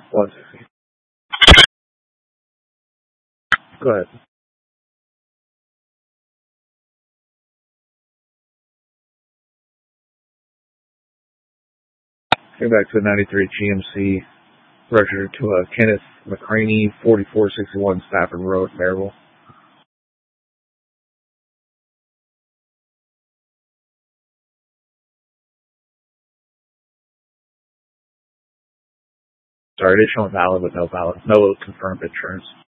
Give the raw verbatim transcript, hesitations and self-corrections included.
one sixty. Go ahead. Came back to a ninety-three G M C, registered to a Kenneth McCraney, forty-four sixty-one Stafford Road, Maryville. Sorry, it is showing valid, but no valid, no confirmed insurance.